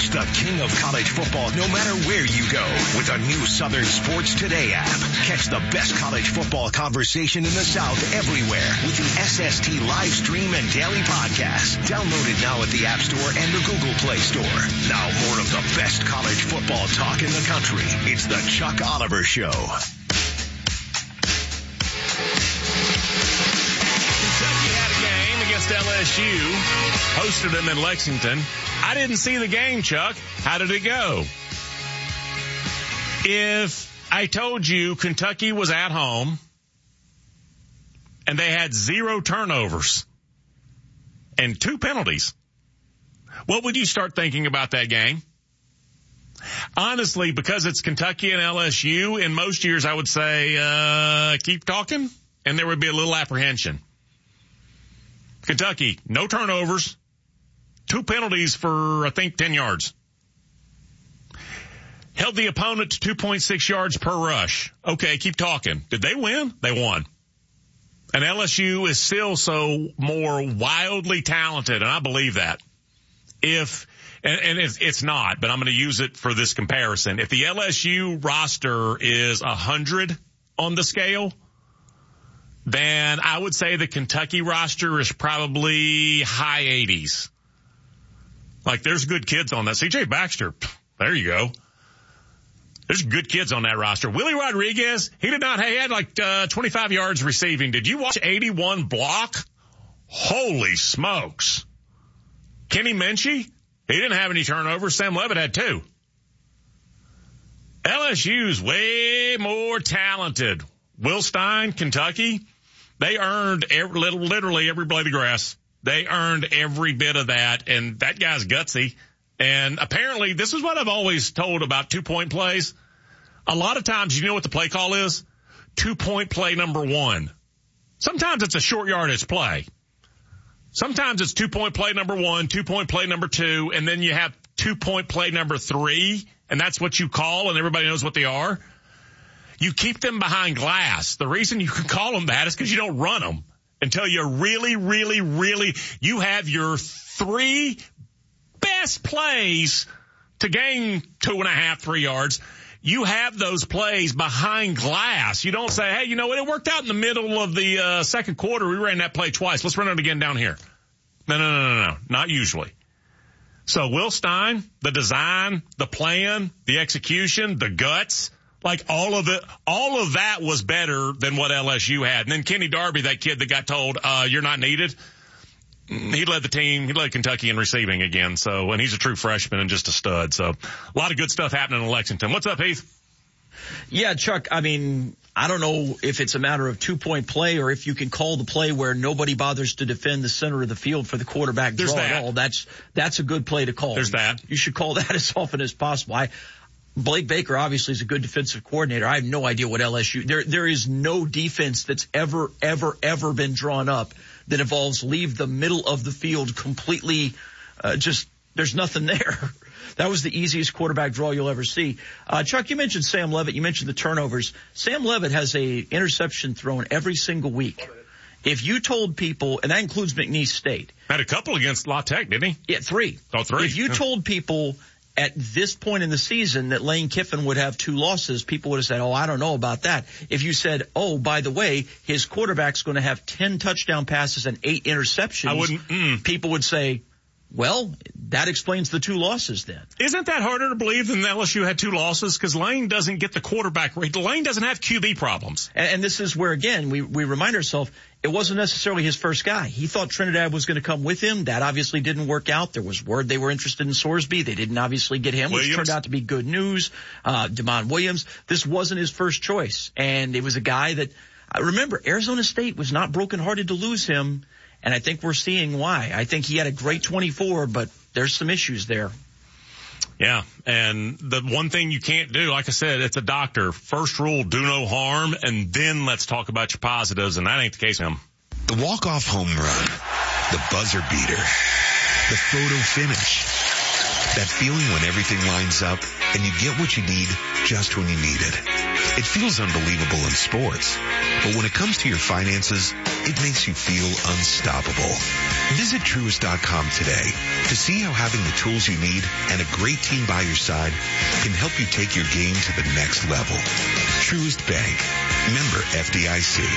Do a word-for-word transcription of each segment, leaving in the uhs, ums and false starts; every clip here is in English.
Reach the king of college football no matter where you go with a new Southern Sports Today app. Catch the best college football conversation in the South everywhere with the S S T live stream and daily podcast. Download it now at the App Store and the Google Play Store. Now more of the best college football talk in the country. It's the Chuck Oliver Show. Kentucky had a game against L S U, hosted them in Lexington. I didn't see the game, Chuck. How did it go? If I told you Kentucky was at home and they had zero turnovers and two penalties, what would you start thinking about that game? Honestly, because it's Kentucky and L S U, in most years I would say, uh, keep talking, and there would be a little apprehension. Kentucky, no turnovers, two penalties for, I think, ten yards. Held the opponent to two point six yards per rush. Okay, keep talking. Did they win? They won. And L S U is still so more wildly talented, and I believe that. If, and, and it's, it's not, but I'm going to use it for this comparison. If the L S U roster is one hundred on the scale, then I would say the Kentucky roster is probably high eighties. Like, there's good kids on that. C J Baxter, there you go. There's good kids on that roster. Willie Rodriguez, he did not, he had like uh, twenty-five yards receiving. Did you watch eighty-one block? Holy smokes. Kenny Minchie, he didn't have any turnovers. Sam Levitt had two. L S U's way more talented. Will Stein, Kentucky, they earned every, literally every blade of grass. They earned every bit of that, and that guy's gutsy. And apparently, this is what I've always told about two-point plays. A lot of times, you know what the play call is? Two-point play number one. Sometimes it's a short yardage play. Sometimes it's two-point play number one, two-point play number two, and then you have two-point play number three, and that's what you call, and everybody knows what they are. You keep them behind glass. The reason you can call them that is because you don't run them until you really, really, really, you have your three best plays to gain two and a half, three yards. You have those plays behind glass. You don't say, hey, you know what? It worked out in the middle of the uh, second quarter. We ran that play twice. Let's run it again down here. No, no, no, no, no. Not usually. So Will Stein, the design, the plan, the execution, the guts, like all of it, all of that was better than what L S U had. And then Kenny Darby, that kid that got told, uh, you're not needed. He led the team. He led Kentucky in receiving again. So, and he's a true freshman and just a stud. So a lot of good stuff happening in Lexington. What's up, Heath? Yeah, Chuck, I mean, I don't know if it's a matter of two-point play or if you can call the play where nobody bothers to defend the center of the field for the quarterback There's draw that. at all. That's, that's a good play to call. There's that. You should call that as often as possible. I, Blake Baker obviously is a good defensive coordinator. I have no idea what L S U, there, there is no defense that's ever, ever, ever been drawn up that involves leave the middle of the field completely, uh, just, there's nothing there. That was the easiest quarterback draw you'll ever see. Uh, Chuck, you mentioned Sam Levitt. You mentioned the turnovers. Sam Levitt has a interception thrown every single week. If you told people, and that includes McNeese State. Had a couple against La Tech, didn't he? Yeah, three. Oh, three. If you told people at this point in the season that Lane Kiffin would have two losses, people would have said, oh, I don't know about that. If you said, oh, by the way, his quarterback's going to have ten touchdown passes and eight interceptions, I wouldn't, mm. people would say, well, that explains the two losses then. Isn't that harder to believe than L S U had two losses? Because Lane doesn't get the quarterback rate. Lane doesn't have Q B problems. And, and this is where, again, we, we remind ourselves, it wasn't necessarily his first guy. He thought Trinidad was going to come with him. That obviously didn't work out. There was word they were interested in Sorsby. They didn't obviously get him, Williams. which turned out to be good news. Uh, Demond Williams. This wasn't his first choice. And it was a guy that, uh, remember, Arizona State was not brokenhearted to lose him. And I think we're seeing why. I think he had a great twenty-four, but there's some issues there. Yeah, and the one thing you can't do, like I said, it's a doctor. First rule, do no harm, and then let's talk about your positives, and that ain't the case with him. The walk-off home run, the buzzer beater, the photo finish. That feeling when everything lines up and you get what you need just when you need it. It feels unbelievable in sports, but when it comes to your finances, it makes you feel unstoppable. Visit Truist dot com today to see how having the tools you need and a great team by your side can help you take your game to the next level. Truist Bank. Member F D I C.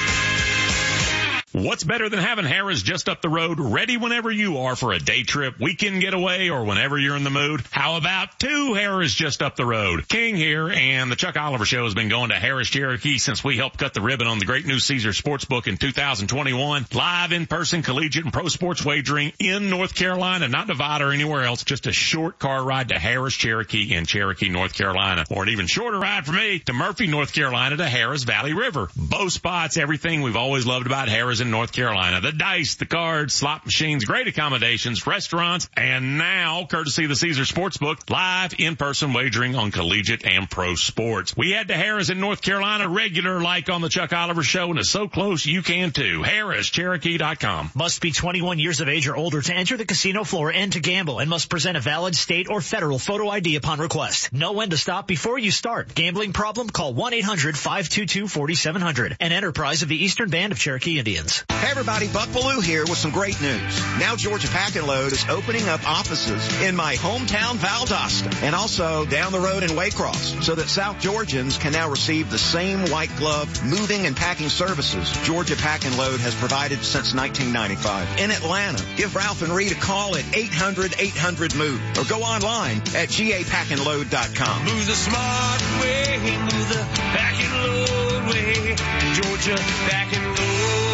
What's better than having Harrah's just up the road, ready whenever you are for a day trip, weekend getaway, or whenever you're in the mood? How about two Harrah's just up the road? King here, and the Chuck Oliver Show has been going to Harrah's Cherokee since we helped cut the ribbon on the Great New Caesar Sportsbook in two thousand twenty-one. Live in-person collegiate and pro sports wagering in North Carolina, not Nevada or anywhere else. Just a short car ride to Harrah's Cherokee in Cherokee, North Carolina. Or an even shorter ride for me to Murphy, North Carolina to Harrah's Valley River. Both spots, everything we've always loved about Harrah's in North Carolina. The dice, the cards, slot machines, great accommodations, restaurants, and now, courtesy of the Caesar Sportsbook, live in-person wagering on collegiate and pro sports. We head to Harrah's in North Carolina, regular like on the Chuck Oliver Show, and it's so close you can too. Harrah's Cherokee dot com. Must be twenty-one years of age or older to enter the casino floor and to gamble, and must present a valid state or federal photo I D upon request. Know when to stop before you start. Gambling problem? Call one eight hundred five two two four seven zero zero. An enterprise of the Eastern Band of Cherokee Indians. Hey everybody, Buck Bellew here with some great news. Now Georgia Pack and Load is opening up offices in my hometown Valdosta and also down the road in Waycross so that South Georgians can now receive the same white glove moving and packing services Georgia Pack and Load has provided since nineteen ninety-five. In Atlanta, give Ralph and Reed a call at eight hundred eight hundred move or go online at G A pack and load dot com. Move the smart way, move the pack and load way, Georgia Pack and Load.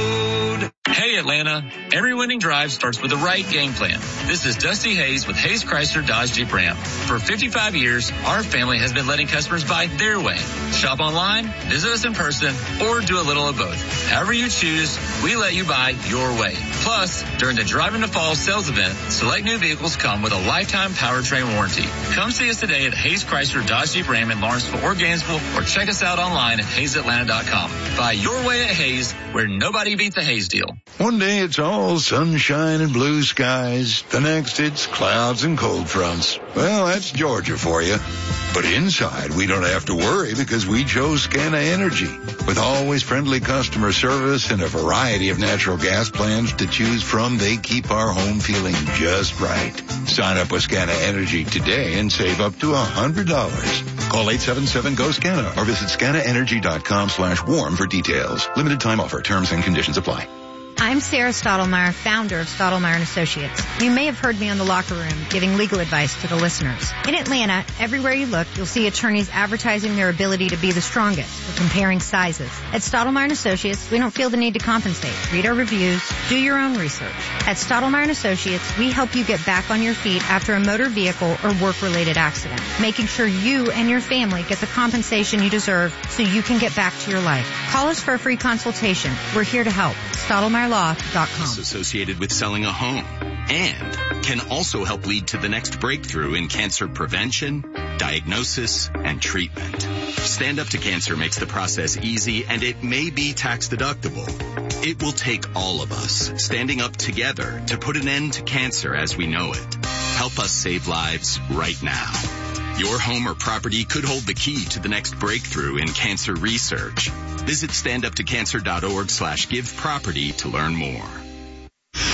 Hey Atlanta, every winning drive starts with the right game plan. This is Dusty Hayes with Hayes Chrysler Dodge Jeep Ram. For fifty-five years, our family has been letting customers buy their way. Shop online, visit us in person, or do a little of both. However you choose, we let you buy your way. Plus, during the Drive into Fall sales event, select new vehicles come with a lifetime powertrain warranty. Come see us today at Hayes Chrysler Dodge Jeep Ram in Lawrenceville or Gainesville, or check us out online at hayes atlanta dot com. Buy your way at Hayes, where nobody beat the Hayes deal. One day it's all sunshine and blue skies. The next it's clouds and cold fronts. Well, that's Georgia for you. But inside, we don't have to worry because we chose Scana Energy. With always friendly customer service and a variety of natural gas plans to choose from, they keep our home feeling just right. Sign up with Scana Energy today and save up to one hundred dollars. Call eight seven seven, G O, SCANA or visit scana energy dot com slash warm for details. Limited time offer. Terms and conditions apply. I'm Sarah Stottlemyre, founder of Stottlemyre and Associates. You may have heard me on The Locker Room giving legal advice to the listeners. In Atlanta, everywhere you look, you'll see attorneys advertising their ability to be the strongest or comparing sizes. At Stottlemyre and Associates, we don't feel the need to compensate. Read our reviews, do your own research. At Stottlemyre and Associates, we help you get back on your feet after a motor vehicle or work-related accident, making sure you and your family get the compensation you deserve so you can get back to your life. Call us for a free consultation. We're here to help. Stottlemyre Law dot com. Associated with selling a home and can also help lead to the next breakthrough in cancer prevention, diagnosis, and treatment. Stand Up to Cancer makes the process easy, and it may be tax deductible. It will take all of us standing up together to put an end to cancer as we know it. Help us save lives right now. Your home or property could hold the key to the next breakthrough in cancer research. Visit stand up to cancer dot org slash give property to learn more.